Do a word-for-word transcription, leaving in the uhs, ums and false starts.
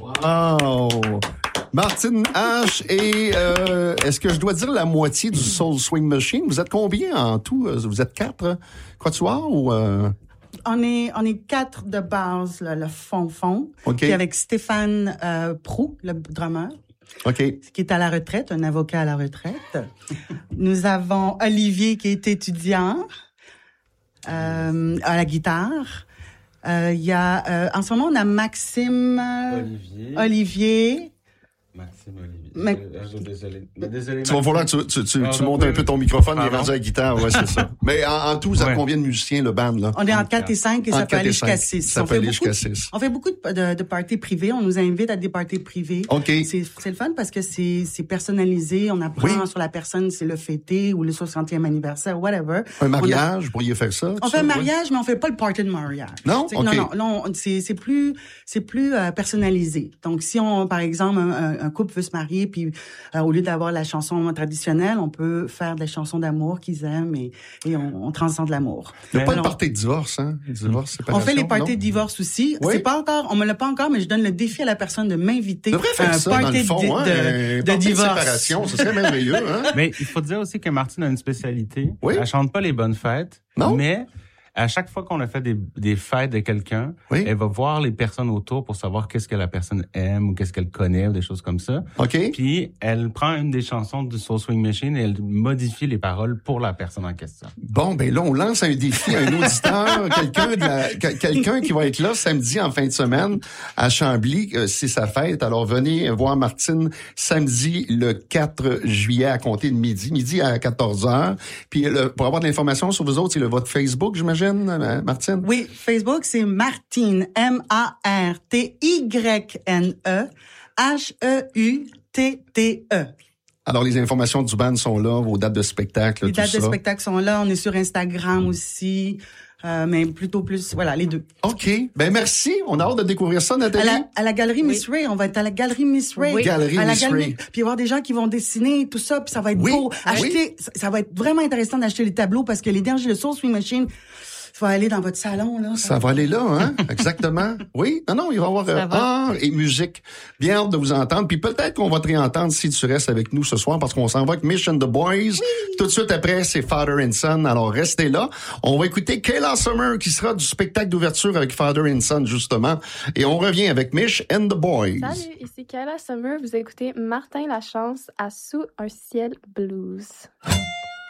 Wow! Martine H. et euh, est-ce que je dois dire la moitié du Soul Swing Machine? Vous êtes combien en tout? Vous êtes quatre quatuors ou... Euh... On est on est quatre de base, là, le fond-fond. Okay. Puis avec Stéphane euh, Proulx, le drummer. OK. Qui est à la retraite, un avocat à la retraite. Nous avons Olivier qui est étudiant euh, à la guitare. Il euh, y a euh, en ce moment on a Maxime Olivier. Olivier. Maxime Olivier. Ma... Euh, désolé. Désolé. Tu vas falloir que tu, tu, tu, ah, tu montes un peu ton microphone et rendu à la guitare, ouais, c'est ça. Mais en, en tout, vous avez ouais. combien de musiciens, le band, là? On est entre quatre et cinq et entre ça peut aller jusqu'à six. Ça peut aller jusqu'à six. On fait beaucoup de, de, de parties privées. On nous invite à des parties privées. OK. C'est, c'est le fun parce que c'est, c'est personnalisé. On apprend oui. sur la personne, c'est le fêté ou le soixantième anniversaire, whatever. Un mariage, a... vous pourriez faire ça? On ça, fait un ouais. mariage, mais on fait pas le party de mariage. Non? T'sais, OK. Non, non, non. C'est, c'est plus, c'est plus euh, personnalisé. Donc, si on, par exemple, un, un couple veut se marier, puis euh, au lieu d'avoir la chanson traditionnelle, on peut faire des chansons d'amour qu'ils aiment et, et on, on transcende l'amour. Il n'y a pas Alors, de party de divorce, hein? Divorce, on fait les parties non? de divorce aussi. Oui? C'est pas encore, on me l'a pas encore, mais je donne le défi à la personne de m'inviter à un ça, party dans le fond, de, hein? de, de, de divorce. De séparation, ce serait merveilleux, hein? Mais il faut dire aussi que Martine a une spécialité. Oui? Elle chante pas les bonnes fêtes. Non? Mais à chaque fois qu'on a fait des, des fêtes de quelqu'un, oui? elle va voir les personnes autour pour savoir qu'est-ce que la personne aime ou qu'est-ce qu'elle connaît ou des choses comme ça. OK. Puis elle prend une des chansons du Soul Swing Machine et elle modifie les paroles pour la personne en question. Bon, ben là, on lance un défi à un auditeur, quelqu'un de la, quelqu'un qui va être là samedi en fin de semaine à Chambly, euh, c'est sa fête. Alors venez voir Martine samedi le quatre juillet à compter de midi, midi à quatorze heures. Puis le, pour avoir de l'information sur vous autres, c'est le votre Facebook, j'imagine. Martine? Oui, Facebook, c'est Martine, M A R T Y N E H E U T T E. Alors, les informations du band sont là, vos dates de spectacle, Les tout dates ça. de spectacle sont là. On est sur Instagram aussi, euh, mais plutôt plus, voilà, les deux. OK. Ben merci. On a hâte de découvrir ça, Nathalie. À la, à la galerie Oui. Miss Ray. On va être à la galerie Miss Ray. Oui. Galerie à la Miss galerie. Ray. Puis il va y avoir des gens qui vont dessiner tout ça, puis ça va être Oui. beau. Ah, Acheter, ça, ça va être vraiment intéressant d'acheter les tableaux parce que l'énergie de Soul Swing Machine, ça va aller dans votre salon, là. Ça va aller là, hein? Exactement. Oui. Non, non, il va y avoir euh, art et musique. Bien hâte de vous entendre. Puis peut-être qu'on va te réentendre si tu restes avec nous ce soir parce qu'on s'en va avec Mission the Boys. Oui. Tout de suite après, c'est Father and Son. Alors, restez là. On va écouter Kayla Summer qui sera du spectacle d'ouverture avec Father and Son, justement. Et on revient avec Mish and the Boys. Salut, ici Kayla Summer. Vous écoutez Martin Lachance à Sous un ciel blues.